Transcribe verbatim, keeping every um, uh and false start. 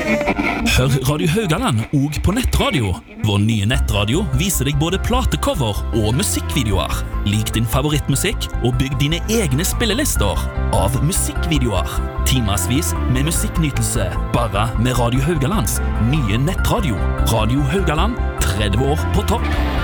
Hør Radio Haugaland og på nettradio. Vår nye nettradio viser deg både platecover og musikkvideoer. Lik din favorittmusikk og bygg dine egne spillelister av musikkvideoer. Timasvis med musikknytelse, bare med Radio Haugalands nye nettradio. Radio Haugaland, tretti år på topp.